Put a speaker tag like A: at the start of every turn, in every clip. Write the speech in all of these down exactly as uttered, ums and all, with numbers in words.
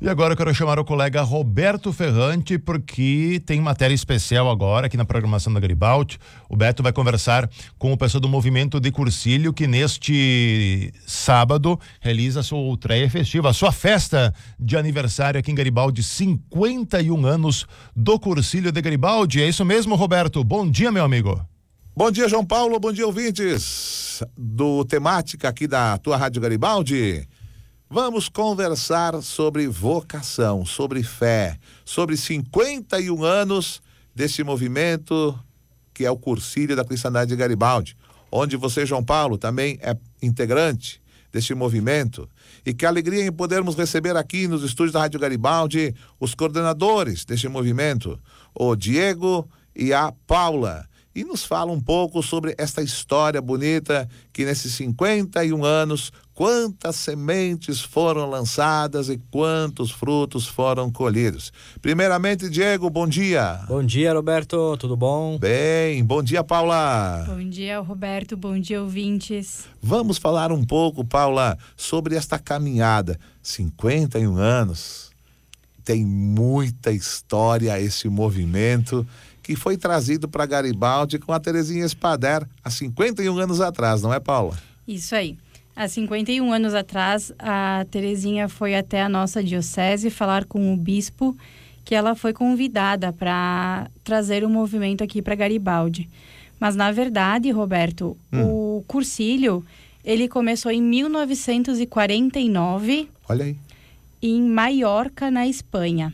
A: E agora eu quero chamar o colega Roberto Ferrante, porque tem matéria especial agora aqui na programação da Garibaldi. O Beto vai conversar com o pessoal do Movimento de Cursilho, que neste sábado realiza a sua estreia festiva, a sua festa de aniversário aqui em Garibaldi, cinquenta e um anos do Cursilho de Garibaldi. É isso mesmo, Roberto? Bom dia, meu amigo.
B: Bom dia, João Paulo, bom dia, ouvintes do Temática aqui da tua Rádio Garibaldi. Vamos conversar sobre vocação, sobre fé, sobre cinquenta e um anos desse movimento que é o Cursilho da Cristandade de Garibaldi, onde você, João Paulo, também é integrante desse movimento. E que alegria em podermos receber aqui nos estúdios da Rádio Garibaldi os coordenadores desse movimento, o Diego e a Paula. E nos fala um pouco sobre esta história bonita que nesses cinquenta e um anos, quantas sementes foram lançadas e quantos frutos foram colhidos. Primeiramente, Diego, bom dia.
C: Bom dia, Roberto, tudo bom?
B: Bem, bom dia, Paula.
D: Bom dia, Roberto, bom dia, ouvintes.
B: Vamos falar um pouco, Paula, sobre esta caminhada. cinquenta e um anos, tem muita história esse movimento que foi trazido para Garibaldi com a Terezinha Espader há cinquenta e um anos atrás, não é, Paula?
D: Isso aí. Há cinquenta e um anos atrás, a Terezinha foi até a nossa diocese falar com o bispo que ela foi convidada para trazer o movimento aqui para Garibaldi. Mas, na verdade, Roberto, hum. o Cursilho, ele começou em mil novecentos e quarenta e nove.
B: Olha aí.
D: Em Maiorca, na Espanha.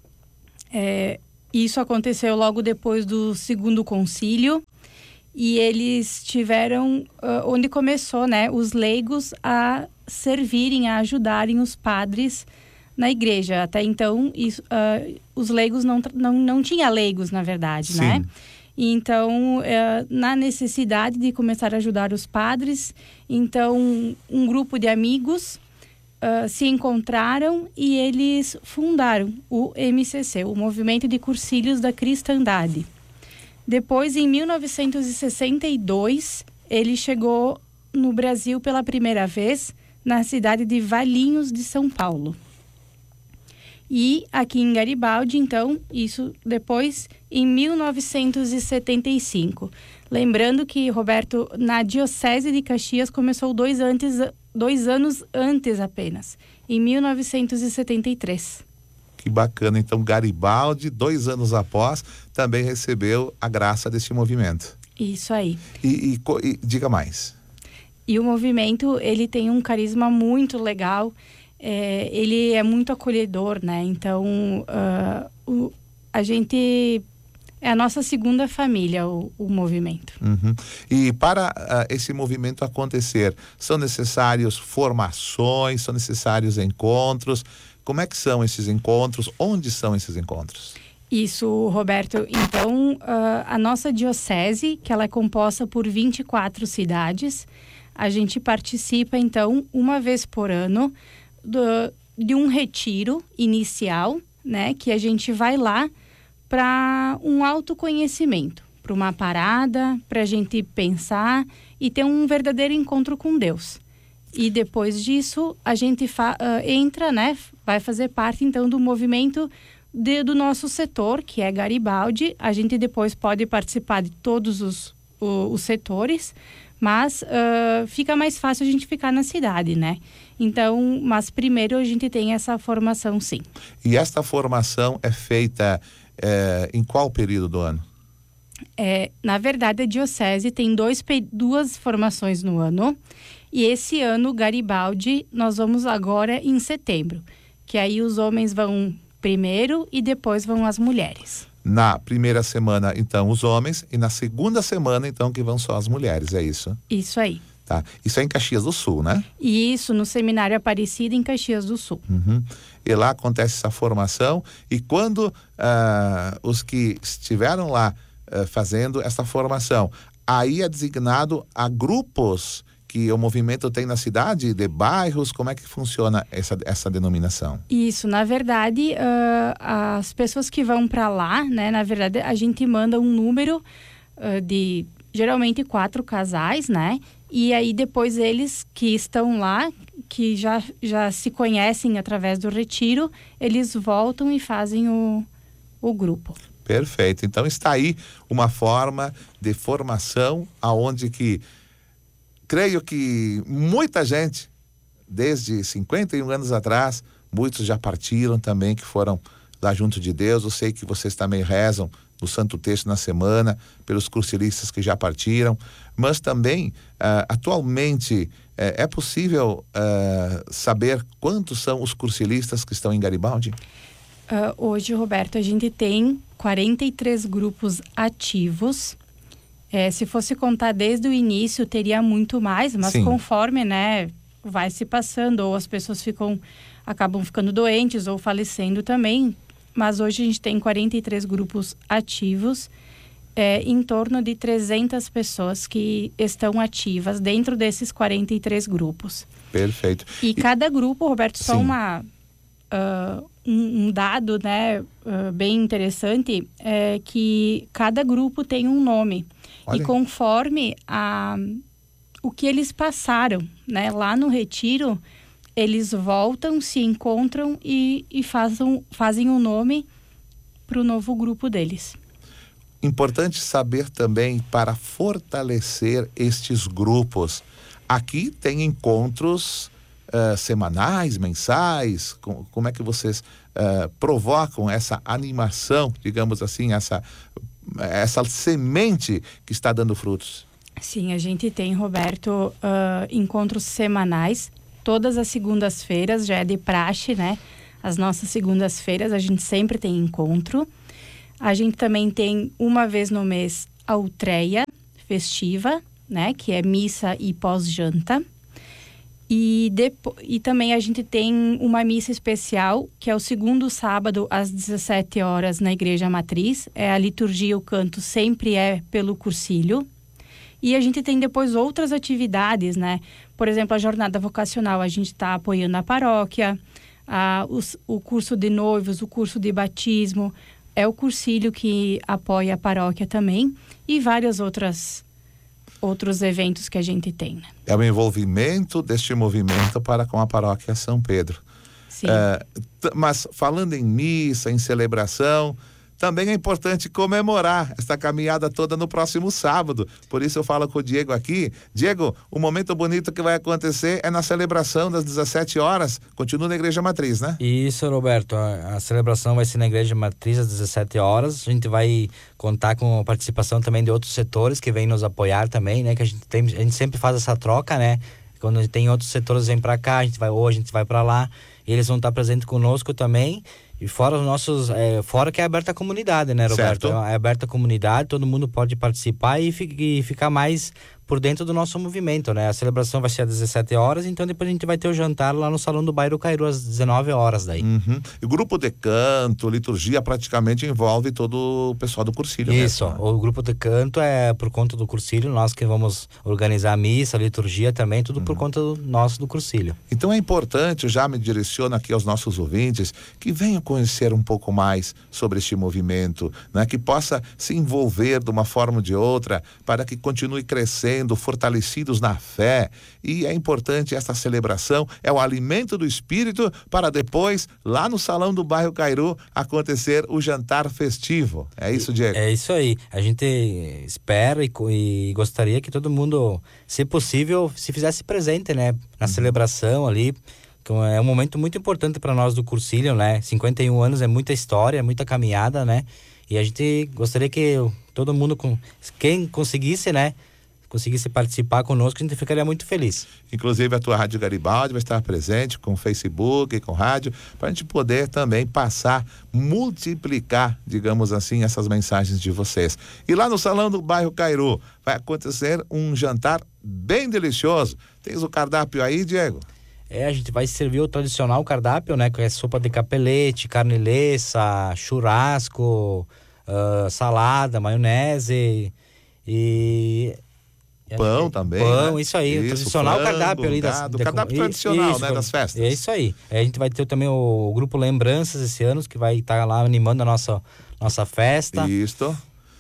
D: É... Isso aconteceu logo depois do segundo concílio e eles tiveram, uh, onde começou, né, os leigos a servirem, a ajudarem os padres na igreja. Até então, isso, uh, os leigos não, não, não tinha leigos, na verdade,
B: Sim.
D: né? E então, uh, na necessidade de começar a ajudar os padres, então, um grupo de amigos Uh, se encontraram e eles fundaram o M C C, o Movimento de Cursilhos da Cristandade. Depois, em mil novecentos e sessenta e dois, ele chegou no Brasil pela primeira vez, na cidade de Valinhos de São Paulo. E aqui em Garibaldi, então, isso depois, em mil novecentos e setenta e cinco. Lembrando que, Roberto, na Diocese de Caxias começou dois, antes, dois anos antes apenas, em mil novecentos e setenta e três.
B: Que bacana. Então, Garibaldi, dois anos após, também recebeu a graça desse movimento.
D: Isso aí.
B: E, e, e diga mais.
D: E o movimento, ele tem um carisma muito legal, é, ele é muito acolhedor, né? Então, uh, o, a gente... É a nossa segunda família, o, o movimento.
B: Uhum. E para uh, esse movimento acontecer, são necessários formações, são necessários encontros. Como é que são esses encontros? Onde são esses encontros?
D: Isso, Roberto. Então, uh, a nossa diocese, que ela é composta por vinte e quatro cidades, a gente participa, então, uma vez por ano, do, de um retiro inicial, né? Que a gente vai lá para um autoconhecimento, para uma parada, para a gente pensar e ter um verdadeiro encontro com Deus. E depois disso, a gente fa- uh, entra, né, vai fazer parte, então, do movimento de, do nosso setor, que é Garibaldi. A gente depois pode participar de todos os, o, os setores, mas uh, fica mais fácil a gente ficar na cidade, né? Então, mas primeiro a gente tem essa formação, sim.
B: E esta formação é feita... É, em qual período do ano?
D: É, na verdade, a Diocese tem dois, duas formações no ano. E esse ano, Garibaldi, nós vamos agora em setembro. Que aí os homens vão primeiro e depois vão as mulheres.
B: Na primeira semana, então, os homens. E na segunda semana, então, que vão só as mulheres, é isso?
D: Isso aí.
B: Tá. Isso é em Caxias do Sul, né?
D: Isso, no Seminário Aparecida, em Caxias do Sul.
B: Uhum. E lá acontece essa formação. E quando uh, os que estiveram lá uh, fazendo essa formação, aí é designado a grupos que o movimento tem na cidade, de bairros, como é que funciona essa, essa denominação?
D: Isso, na verdade, uh, as pessoas que vão para lá, né, na verdade, a gente manda um número uh, de, geralmente, quatro casais, né? E aí depois eles que estão lá, que já, já se conhecem através do retiro, eles voltam e fazem o, o grupo.
B: Perfeito. Então está aí uma forma de formação aonde que creio que muita gente, desde cinquenta e um anos atrás, muitos já partiram também, que foram lá junto de Deus. Eu sei que vocês também rezam no Santo Texto na semana, pelos cursilistas que já partiram, mas também, uh, atualmente, uh, é possível uh, saber quantos são os cursilistas que estão em Garibaldi?
D: Uh, hoje, Roberto, a gente tem quarenta e três grupos ativos. É, se fosse contar desde o início, teria muito mais, mas Sim. conforme, né, vai se passando, ou as pessoas ficam, acabam ficando doentes ou falecendo também. Mas hoje a gente tem quarenta e três grupos ativos, é, em torno de trezentas pessoas que estão ativas dentro desses quarenta e três grupos.
B: Perfeito.
D: E, e... cada grupo, Roberto, só
B: Sim.
D: uma... Uh, um, um dado, né, uh, bem interessante é que cada grupo tem um nome. Olha. E conforme a, o que eles passaram, né, lá no retiro, eles voltam, se encontram e, e fazem, fazem um nome para o novo grupo deles.
B: Importante saber também, para fortalecer estes grupos, aqui tem encontros Uh, semanais, mensais, com, como é que vocês uh, provocam essa animação, digamos assim, essa, essa semente que está dando frutos?
D: Sim, a gente tem, Roberto, uh, encontros semanais, todas as segundas-feiras, já é de praxe, né? As nossas segundas-feiras a gente sempre tem encontro. A gente também tem uma vez no mês a Utreia festiva, né? Que é missa e pós-janta. E, depois, e também a gente tem uma missa especial, que é o segundo sábado, às dezessete horas, na Igreja Matriz. É a liturgia, o canto sempre é pelo cursilho. E a gente tem depois outras atividades, né? Por exemplo, a jornada vocacional, a gente está apoiando a paróquia, a, os, o curso de noivos, o curso de batismo, é o cursilho que apoia a paróquia também, e várias outras outros eventos que a gente tem, né?
B: É o envolvimento deste movimento para com a paróquia São Pedro.
D: Sim.
B: É, mas falando em missa, em celebração, também é importante comemorar esta caminhada toda no próximo sábado. Por isso eu falo com o Diego aqui. Diego, o momento bonito que vai acontecer é na celebração das dezessete horas. Continua na Igreja Matriz, né?
C: Isso, Roberto. A, a celebração vai ser na Igreja Matriz às dezessete horas. A gente vai contar com a participação também de outros setores que vêm nos apoiar também, né? Que a gente, tem, a gente sempre faz essa troca, né? Quando tem outros setores vêm para cá, a gente vai hoje, a gente vai para lá. E eles vão estar presentes conosco também. E fora os nossos, é, fora que é aberta a comunidade, né, Roberto?
B: Certo.
C: É aberta a comunidade, todo mundo pode participar e, fi, e ficar mais por dentro do nosso movimento, né? A celebração vai ser às dezessete horas, então depois a gente vai ter o jantar lá no Salão do Bairro Cairu às dezenove horas daí.
B: Uhum. E o grupo de canto, liturgia, praticamente envolve todo o pessoal do cursilho.
C: Isso,
B: mesmo, né?
C: O grupo de canto é por conta do cursilho, nós que vamos organizar a missa, a liturgia também, tudo uhum. por conta do nosso do cursilho.
B: Então é importante, eu já me direciono aqui aos nossos ouvintes, que venham conhecer um pouco mais sobre este movimento, né? Que possa se envolver de uma forma ou de outra, para que continue crescendo, fortalecidos na fé. E é importante esta celebração, é o alimento do espírito, para depois, lá no Salão do Bairro Cairu, acontecer o jantar festivo. É isso, Diego?
C: É isso aí. A gente espera e, e gostaria que todo mundo, se possível, se fizesse presente, né? Na uhum. celebração ali. É um momento muito importante para nós do cursilho, né? cinquenta e um anos é muita história, é muita caminhada, né? E a gente gostaria que todo mundo, quem conseguisse, né? Conseguisse participar conosco, a gente ficaria muito feliz.
B: Inclusive a tua Rádio Garibaldi vai estar presente com o Facebook, com rádio, para a gente poder também passar, multiplicar, digamos assim, essas mensagens de vocês. E lá no Salão do Bairro Cairu vai acontecer um jantar bem delicioso. Tens o cardápio aí, Diego?
C: É, a gente vai servir o tradicional cardápio, né? Que é sopa de capelete, carne leça, churrasco, uh, salada, maionese e...
B: Pão também,
C: Pão,
B: né?
C: isso aí,
B: Isso,
C: o tradicional
B: frango,
C: cardápio ali. Das,
B: gado,
C: de,
B: cardápio
C: isso,
B: tradicional,
C: isso,
B: né, das festas.
C: É isso aí. A gente vai ter também o, o grupo Lembranças esse ano, que vai estar lá animando a nossa, nossa festa.
B: Isso.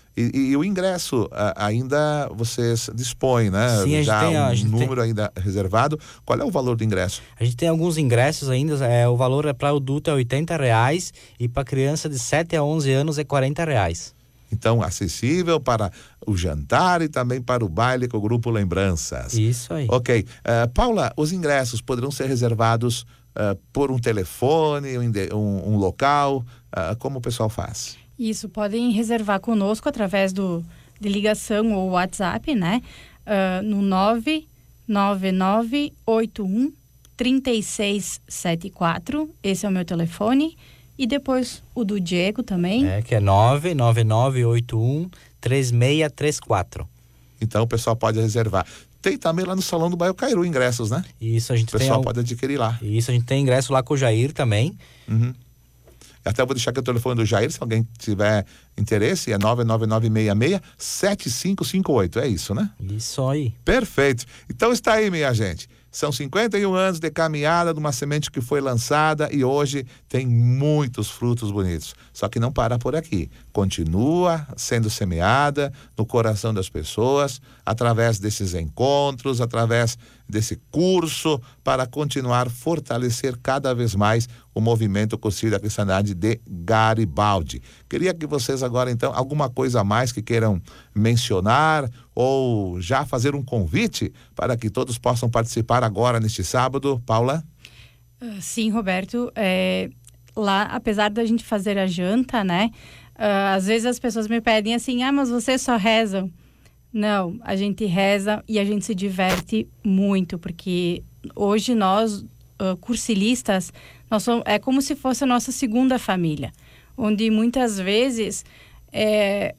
B: E, e, e o ingresso a, ainda vocês dispõem, né?
C: Sim, a gente
B: Já
C: tem, a
B: um
C: gente
B: número
C: tem...
B: ainda reservado. Qual é o valor do ingresso?
C: A gente tem alguns ingressos ainda, é, o valor é para adulto é oitenta reais e para criança de sete a onze anos é quarenta reais.
B: Então, acessível para o jantar e também para o baile com o grupo Lembranças.
C: Isso aí.
B: Ok. Uh, Paula, os ingressos poderão ser reservados uh, por um telefone, um, um, um local? Uh, como o pessoal faz?
D: Isso, podem reservar conosco através do, de ligação ou WhatsApp, né? Uh, no nove nove nove oito um três seis sete quatro. Esse é o meu telefone. E depois o do Diego também.
C: É, que é nove nove nove oito um três seis três quatro.
B: Então o pessoal pode reservar. Tem também lá no Salão do Bairro Cairu ingressos, né?
C: Isso, a gente
B: tem. O pessoal
C: tem,
B: pode adquirir lá.
C: Isso, a gente tem ingresso lá com o Jair também.
B: Uhum. Até vou deixar aqui o telefone do Jair, se alguém tiver interesse, é nove nove nove seis seis sete cinco cinco oito. É isso, né?
C: Isso aí.
B: Perfeito. Então está aí, minha gente. São cinquenta e um anos de caminhada de uma semente que foi lançada e hoje tem muitos frutos bonitos. Só que não para por aqui. Continua sendo semeada no coração das pessoas, através desses encontros, através desse curso, para continuar a fortalecer cada vez mais o movimento Cursilho da Cristandade de Garibaldi. Queria que vocês agora, então, alguma coisa a mais que queiram mencionar ou já fazer um convite para que todos possam participar agora neste sábado. Paula?
D: Uh, sim, Roberto. É, lá, apesar da gente fazer a janta, né? Uh, às vezes as pessoas me pedem assim, ah, mas vocês só rezam? Não, a gente reza e a gente se diverte muito, porque hoje nós, uh, cursilistas, nós somos, é como se fosse a nossa segunda família, onde muitas vezes, é,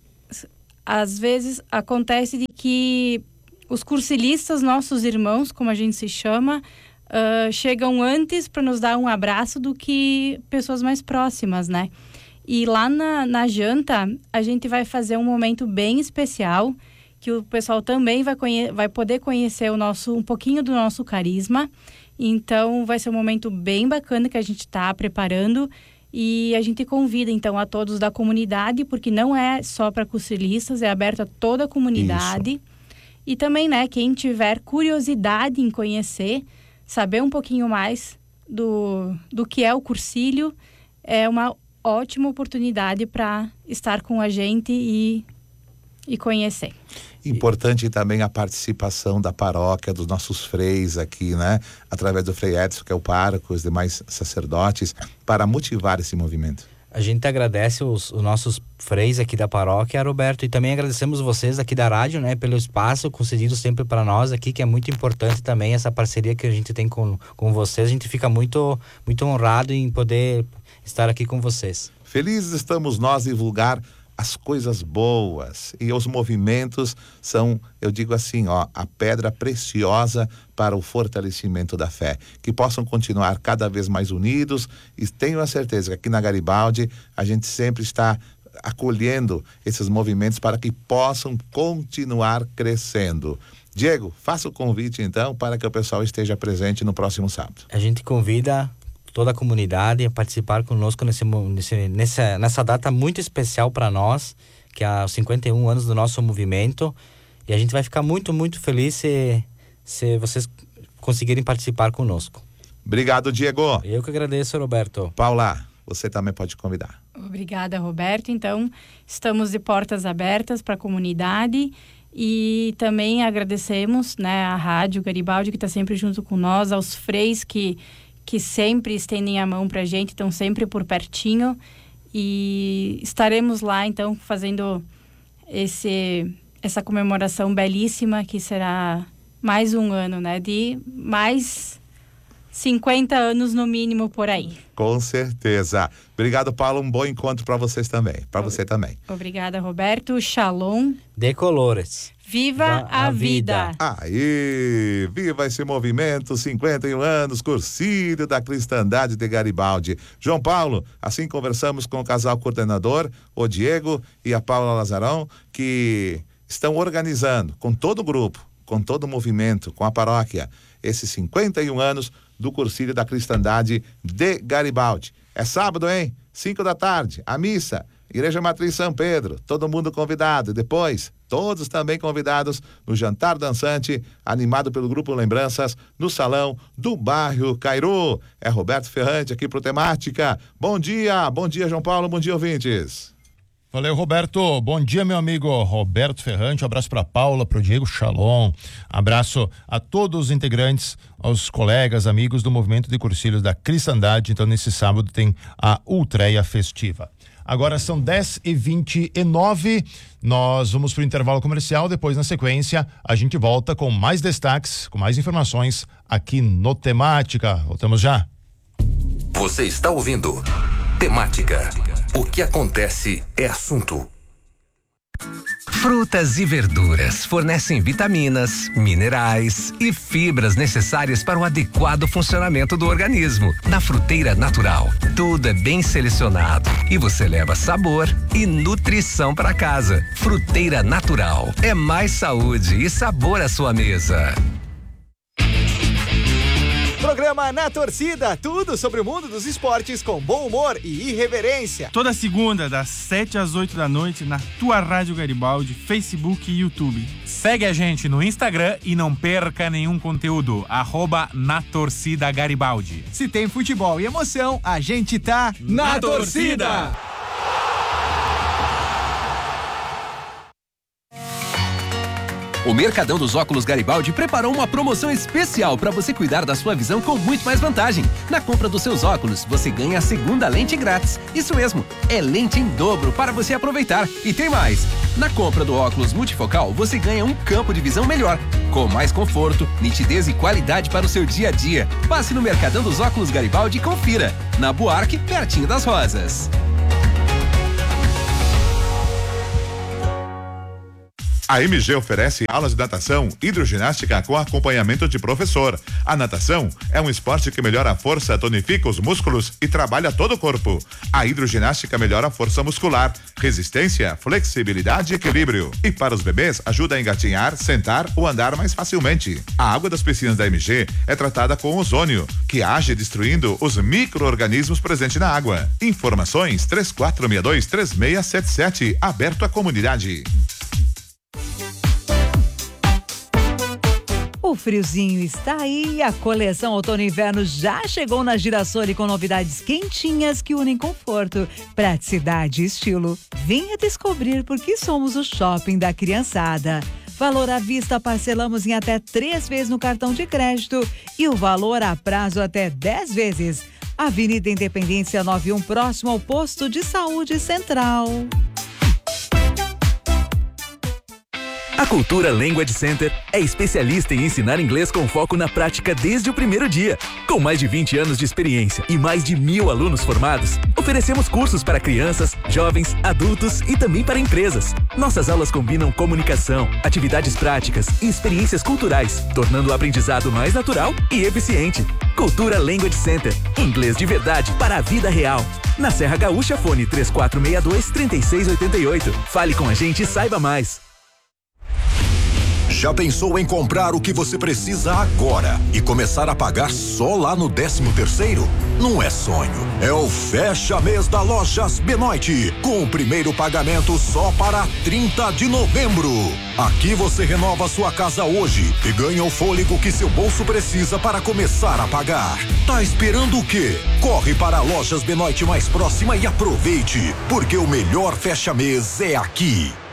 D: às vezes acontece de que os cursilistas, nossos irmãos, como a gente se chama, uh, chegam antes para nos dar um abraço do que pessoas mais próximas, né? E lá na, na janta, a gente vai fazer um momento bem especial, que o pessoal também vai, conhe- vai poder conhecer o nosso, um pouquinho do nosso carisma. Então, vai ser um momento bem bacana que a gente está preparando. E a gente convida, então, a todos da comunidade, porque não é só para cursilistas, é aberto a toda a comunidade. Isso. E também, né, quem tiver curiosidade em conhecer, saber um pouquinho mais do, do que é o cursilho, é uma ótima oportunidade para estar com a gente e, e conhecer.
B: Importante também a participação da paróquia, dos nossos freis aqui, né? Através do Frei Edson, que é o pároco, os demais sacerdotes, para motivar esse movimento.
C: A gente agradece os, os nossos freis aqui da paróquia, Roberto, e também agradecemos vocês aqui da rádio, né? Pelo espaço concedido sempre para nós aqui, que é muito importante também essa parceria que a gente tem com, com vocês. A gente fica muito, muito honrado em poder estar aqui com vocês.
B: Felizes estamos nós divulgar as coisas boas, e os movimentos são, eu digo assim, ó, a pedra preciosa para o fortalecimento da fé, que possam continuar cada vez mais unidos, e tenho a certeza que aqui na Garibaldi a gente sempre está acolhendo esses movimentos para que possam continuar crescendo. Diego, faça o convite então para que o pessoal esteja presente no próximo sábado.
C: A gente convida toda a comunidade a participar conosco nesse, nesse, nessa, nessa data muito especial para nós, que é os cinquenta e um anos do nosso movimento, e a gente vai ficar muito, muito feliz se, se vocês conseguirem participar conosco.
B: Obrigado, Diego.
C: Eu que agradeço, Roberto.
B: Paula, você também pode convidar.
D: Obrigada, Roberto. Então, estamos de portas abertas para a comunidade e também agradecemos, né, a Rádio Garibaldi, que está sempre junto com nós, aos freis que que sempre estendem a mão para a gente, estão sempre por pertinho, e estaremos lá, então, fazendo esse, essa comemoração belíssima, que será mais um ano, né, de mais cinquenta anos no mínimo por aí.
B: Com certeza. Obrigado, Paulo, um bom encontro para vocês também, para você também.
D: Obrigada, Roberto. Shalom.
C: De colores.
D: Viva a, a vida.
B: vida! Aí, viva esse movimento, cinquenta e um anos, Cursilho da Cristandade de Garibaldi. João Paulo, assim conversamos com o casal coordenador, o Diego e a Paula Lazarão, que estão organizando com todo o grupo, com todo o movimento, com a paróquia, esses cinquenta e um anos do Cursilho da Cristandade de Garibaldi. É sábado, hein? Cinco da tarde, a missa Igreja Matriz São Pedro, todo mundo convidado. Depois, todos também convidados no jantar dançante, animado pelo Grupo Lembranças, no salão do bairro Cairu. É Roberto Ferrante aqui pro Temática. Bom dia, bom dia, João Paulo, bom dia, ouvintes.
A: Valeu, Roberto. Bom dia, meu amigo Roberto Ferrante. Um abraço para Paula, para o Diego Shalom. Abraço a todos os integrantes, aos colegas, amigos do Movimento de Cursilhos da Cristandade. Então, nesse sábado tem a Ultreia Festiva. Agora são dez e vinte e nove. Nós vamos para o intervalo comercial. Depois, na sequência, a gente volta com mais destaques, com mais informações aqui no Temática. Voltamos já.
E: Você está ouvindo Temática. O que acontece é assunto.
F: Frutas e verduras fornecem vitaminas, minerais e fibras necessárias para o adequado funcionamento do organismo. Na Fruteira Natural, tudo é bem selecionado e você leva sabor e nutrição para casa. Fruteira Natural é mais saúde e sabor à sua mesa.
G: Programa Na Torcida, tudo sobre o mundo dos esportes com bom humor e irreverência.
H: Toda segunda, das sete às oito da noite, na tua Rádio Garibaldi, Facebook e YouTube.
I: Segue a gente no Instagram e não perca nenhum conteúdo. Arroba Na Torcida Garibaldi.
G: Se tem futebol e emoção, a gente tá
I: na, na torcida. torcida.
J: O Mercadão dos Óculos Garibaldi preparou uma promoção especial para você cuidar da sua visão com muito mais vantagem. Na compra dos seus óculos, você ganha a segunda lente grátis. Isso mesmo, é lente em dobro para você aproveitar. E tem mais! Na compra do óculos multifocal, você ganha um campo de visão melhor, com mais conforto, nitidez e qualidade para o seu dia a dia. Passe no Mercadão dos Óculos Garibaldi e confira. Na Buarque, pertinho das Rosas.
B: A M G oferece aulas de natação, hidroginástica com acompanhamento de professor. A natação é um esporte que melhora a força, tonifica os músculos e trabalha todo o corpo. A hidroginástica melhora a força muscular, resistência, flexibilidade e equilíbrio. E para os bebês, ajuda a engatinhar, sentar ou andar mais facilmente. A água das piscinas da M G é tratada com ozônio, que age destruindo os micro-organismos presentes na água. Informações três quatro seis dois, três seis sete sete, aberto à comunidade.
K: O friozinho está aí e a coleção outono e inverno já chegou na Girassoli com novidades quentinhas que unem conforto, praticidade e estilo. Venha descobrir por que somos o shopping da criançada. Valor à vista parcelamos em até três vezes no cartão de crédito e o valor a prazo até dez vezes. Avenida Independência noventa e um, próximo ao Posto de Saúde Central.
L: A Cultura Language Center é especialista em ensinar inglês com foco na prática desde o primeiro dia. Com mais de vinte anos de experiência e mais de mil alunos formados, oferecemos cursos para crianças, jovens, adultos e também para empresas. Nossas aulas combinam comunicação, atividades práticas e experiências culturais, tornando o aprendizado mais natural e eficiente. Cultura Language Center, inglês de verdade para a vida real. Na Serra Gaúcha, fone três quatro seis dois, três seis oito oito. Fale com a gente e saiba mais.
M: Já pensou em comprar o que você precisa agora e começar a pagar só lá no décimo terceiro? Não é sonho, é o Fecha Mês da Lojas Benoit, com o primeiro pagamento só para trinta de novembro. Aqui você renova sua casa hoje e ganha o fôlego que seu bolso precisa para começar a pagar. Tá esperando o quê? Corre para a Lojas Benoit mais próxima e aproveite, porque o melhor fecha mês é aqui.